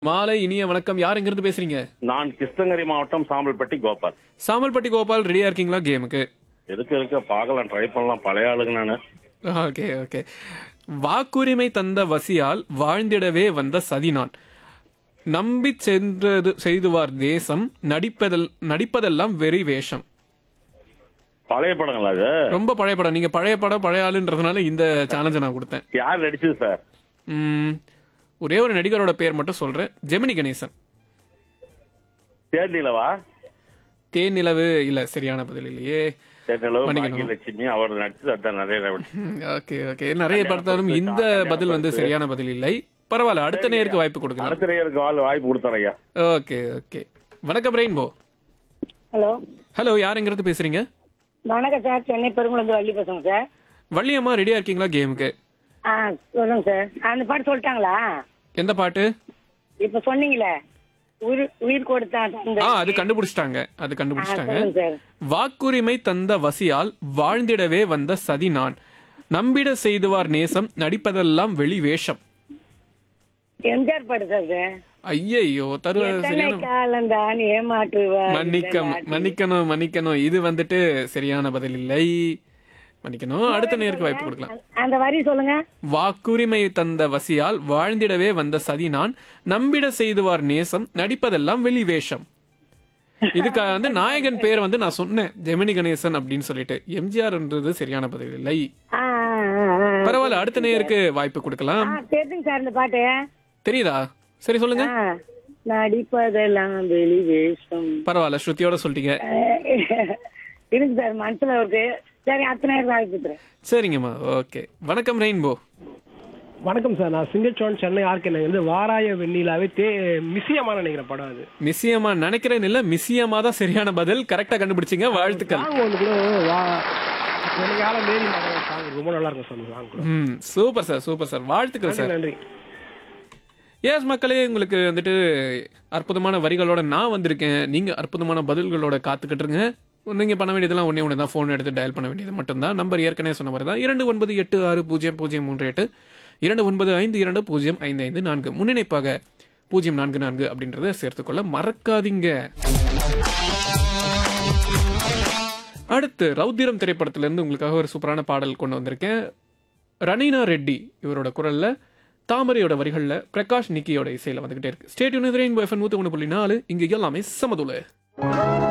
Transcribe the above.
மாலை இனிய வணக்கம். யார் எங்கிருந்து பேசுறீங்க? நான் கிருஷ்ணகிரி மாவட்டம் சாம்பல்பட்டி கோபால். சாமல்பட்டி கோபால், ரெடியா இருக்கீங்களா கேமுக்கு? இருக்க பார்க்கலாம், ட்ரை பண்ணலாம். பழைய ஆளுங்க நானு. Okay okay. வாக்குரிமை தந்த வசியால் வாழ்ந்திடவே வந்த சதினான், நம்பி சென்றது செய்துவார் தேசம், நடிப்பதெல்லாம் வெறி வேஷம். பழைய படங்களா அது? ரொம்ப பழைய படம். நீங்க பழைய படம் பழைய ஆளுன்றதுனால இந்த சேலஞ்சை நான் கொடுத்தேன். யார் நடிச்சது சார்? ஒரே ஒரு நடிகரோட பேர் மட்டும் சொல்றேன், ஜெமினி கணேசன். தேனிலவா? தேனிலவு இல்ல, சரியான பதில் இல்லையே. தேனிலவு, மன்னிக்கணும். பாக்கியலட்சுமி அவர் நடிச்சது அதான் நிறைய. Okay okay. நிறைய பார்த்தாலும் இந்த பதில் வந்து சரியான பதில் இல்லை. பரவாயில்ல, அடுத்த நேருக்கு வாய்ப்பு கொடுக்கலாம். அடுத்த நேருக்கு வாய்ப்பு கொடுத்தார் ஐயா. Okay okay. வணக்கம் ரெயின்போ. ஹலோ ஹலோ, யாருங்கிறது பேசுறீங்க? வணக்கம் சார், சென்னை பெருங்குளந்து வள்ளி பேசுங்க சார். வள்ளியம்மா, ரெடியா இருக்கீங்களா கேமுக்கு? ஆ சொல்லுங்க சார். அந்த பாட்டு சொல்லிட்டாங்களா? எந்த பாட்டு? இப்ப சொன்னீங்களே, உயிர் கொடுத்தா தந்தை. அது கண்டுபிடிச்சிட்டாங்க, அது கண்டுபிடிச்சிட்டாங்க. சொல்லுங்க சார். வாக்குரிமை தந்த வசியால் வாழ்ந்திடவே வந்த சதி நான், நம்பிட செய்துவார் நேசம், நடிப்பதெல்லாம் வெளி வேஷம். எம்ஜிஆர் பாட்டு சார் இது. ஐயையோ, சரியான. காலந்தான் ஏமாற்றுவார். மன்னிக்கணும் மன்னிக்கணும், இது வந்துட்டு சரியான பதில் இல்லை. மன்னிக்கணும், அடுத்த நேருக்கு வாய்ப்பு கொடுக்கலாம். அந்த வரி சொல்லுங்க. வாக்குரிமை தந்த வசியால் வாழ்ந்திடவே வந்த சதி நான், நம்பிட செய்துவார் நேசம், நடிப்பதெல்லாம் வெளி வேஷம். இதுக்கு வந்து நாயகன் பேர் வந்து நான் சொன்னேன், ஜெமினி கணேசன் அப்படின்னு சொல்லிட்டு. எம்ஜிஆர்ன்றது சரியான பதில் இல்லை. பரவாயில்ல, அடுத்த நேருக்கு வாய்ப்பு கொடுக்கலாம். தெரியுங்க சார் இந்த பாட்டு. தெரியுதா? சரி சொல்லுங்க. நடிப்பதெல்லாம் வெளி வேஷம். பரவாயில்ல, ஸ்ருதியோட சொல்லிட்டீங்க. இருக்கு சார், மனசுல இருக்கு. சரி, அத்தனை நேரம் வாய்ப்பு. சரிங்கம்மா, ஓகே. வணக்கம் ரெயின்போ. வணக்கம் சார், நான் சிங்கச்சோன் சென்னை ஆர்கே வந்து வாராய வெண்ணிலாவே மிசியமா நினைக்கிற படம் அது. மிசியமா நினைக்கிறேன் இல்ல, மிசியமா தான் சரியான பதில். கரெக்டா கண்டுபிடிச்சிங்க, வாழ்த்துக்கள். ரொம்ப நல்லா இருக்கும் sir. Super sir, super sir, வாழ்த்துக்கள் சார். நன்றி. எஸ் மக்களே, உங்களுக்கு வந்துட்டு அற்புதமான வரிகளோட நான் வந்திருக்கேன். நீங்க அற்புதமான பதில்களோட காத்துக்கிட்டு இருங்க. நீங்க பண்ண வேண்டியதெல்லாம் ஒண்ணே தான், போன் எடுத்து டயல் பண்ண வேண்டியது மட்டும்தான். நம்பர் ஏற்கனவே சொன்ன மாதிரி தான், 29860038, 2952205554, முன்னிணைப்பாக 044 அப்படின்றத சேர்த்துக்கொள்ள மறக்காதீங்க. அடுத்து ரௌத்திரம் திரைப்படத்திலிருந்து உங்களுக்காக ஒரு சூப்பரான பாடல் கொண்டு வந்திருக்கேன். ரனீனா ரெட்டி இவரோட குரல்ல, தாமரையோட வரிகள்ல, பிரகாஷ் நிக்கியோட இசையில வந்துகிட்டே இருக்கு. ஸ்டேட் யூனியன் ரெயின்போ FM 101.4, இங்க எல்லாமே சமதுல.